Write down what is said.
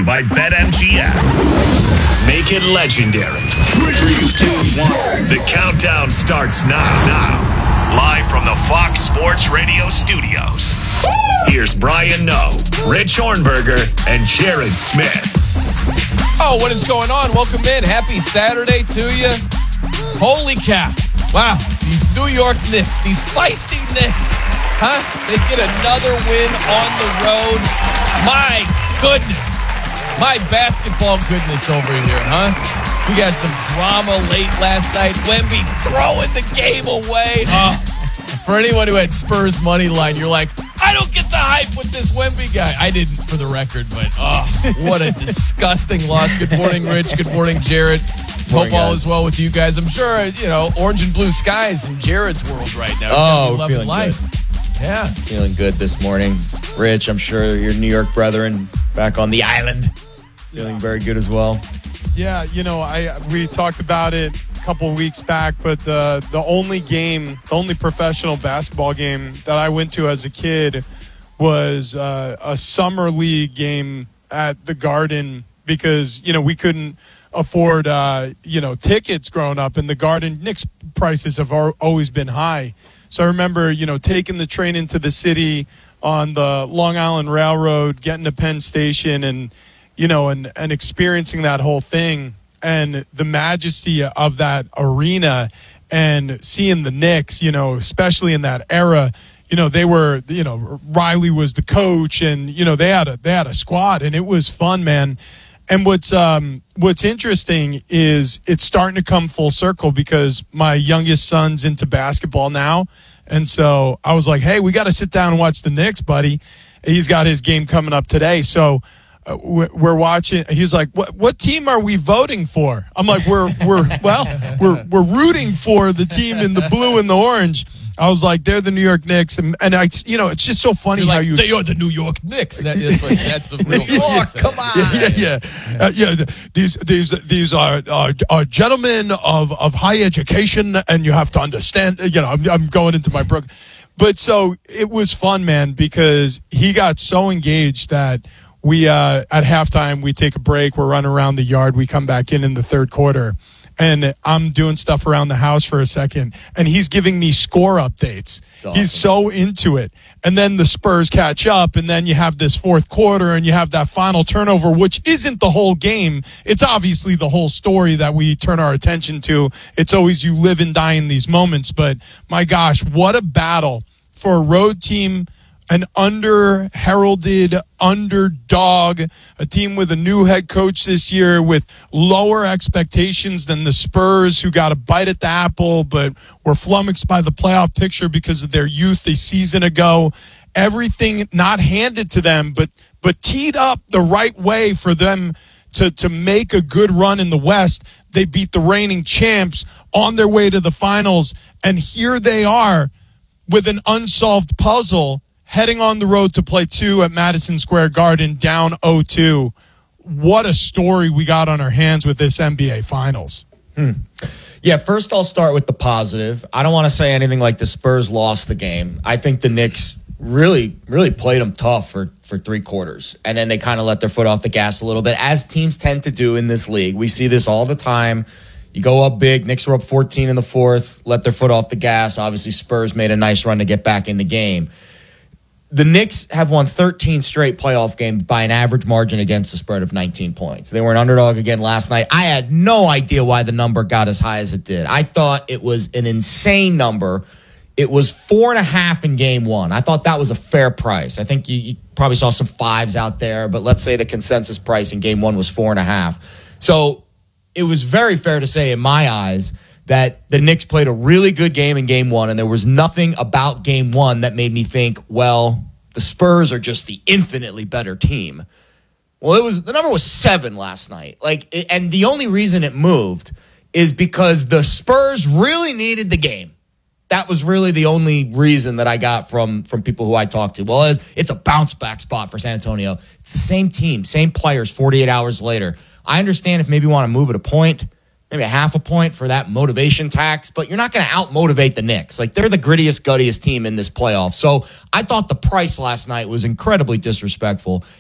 by BetMGM. Make it legendary. 3, 2, 1. The countdown starts now. Live from the Fox Sports Radio studios. Here's Brian Noe, Rich Hornberger, and Jared Smith. Oh, what is going on? Welcome in. Happy Saturday to you. Holy cow. Wow. These New York Knicks, these feisty Knicks, huh? They get another win on the road. My goodness. My basketball goodness over here, huh? We got some drama late last night. Wemby throwing the game away. For anyone who had Spurs money line, you're like, I don't get the hype with this Wemby guy. I didn't, for the record, but what a disgusting loss. Good morning, Rich. Good morning, Jared. Hope all is well with you guys. I'm sure, orange and blue skies in Jared's world right now. Oh, feeling life. Good. Yeah. Feeling good this morning. Rich, I'm sure your New York brethren back on the island feeling very good as well. Yeah, we talked about it a couple weeks back, but the only professional basketball game that I went to as a kid was a summer league game at the Garden because, we couldn't afford, tickets growing up. And the Garden, Knicks prices have always been high. So I remember, taking the train into the city on the Long Island Railroad, getting to Penn Station and experiencing that whole thing and the majesty of that arena and seeing the Knicks, especially in that era, they were, Riley was the coach and, they had a squad and it was fun, man. And what's interesting is it's starting to come full circle because my youngest son's into basketball now. And so I was like, hey, we got to sit down and watch the Knicks, buddy. He's got his game coming up today. So we're watching. He's like, "What team are we voting for?" I'm like, "We're rooting for the team in the blue and the orange." I was like, "They're the New York Knicks," and it's just so funny how you. They are the New York Knicks. That's the real. Come on. These are gentlemen of high education, and you have to understand. I'm going into my book, but so it was fun, man, because he got so engaged that. We at halftime, we take a break. We're running around the yard. We come back in the third quarter, and I'm doing stuff around the house for a second, and he's giving me score updates. Awesome. He's so into it. And then the Spurs catch up, and then you have this fourth quarter, and you have that final turnover, which isn't the whole game. It's obviously the whole story that we turn our attention to. It's always you live and die in these moments. But, my gosh, what a battle for a road team. An under-heralded underdog, a team with a new head coach this year with lower expectations than the Spurs, who got a bite at the apple but were flummoxed by the playoff picture because of their youth a season ago. Everything not handed to them, but teed up the right way for them to make a good run in the West. They beat the reigning champs on their way to the finals, and here they are with an unsolved puzzle heading on the road to play 2 at Madison Square Garden, down 0-2. What a story we got on our hands with this NBA Finals. Yeah, first I'll start with the positive. I don't want to say anything like the Spurs lost the game. I think the Knicks really played them tough for 3 quarters. And then they kind of let their foot off the gas a little bit, as teams tend to do in this league. We see this all the time. You go up big. Knicks were up 14 in the fourth, let their foot off the gas. Obviously, Spurs made a nice run to get back in the game. The Knicks have won 13 straight playoff games by an average margin against the spread of 19 points. They were an underdog again last night. I had no idea why the number got as high as it did. I thought it was an insane number. It was 4.5 in game 1. I thought that was a fair price. I think you probably saw some 5s out there, but let's say the consensus price in game 1 was 4.5. So it was very fair to say in my eyes that the Knicks played a really good game in game 1, and there was nothing about game 1 that made me think, well, the Spurs are just the infinitely better team. Well, the number was 7 last night. And the only reason it moved is because the Spurs really needed the game. That was really the only reason that I got from people who I talked to. Well, it's a bounce back spot for San Antonio. It's the same team, same players 48 hours later. I understand if maybe you want to move it a point, maybe a half a point for that motivation tax, but you're not going to out-motivate the Knicks. They're the grittiest, guttiest team in this playoff. So I thought the price last night was incredibly disrespectful.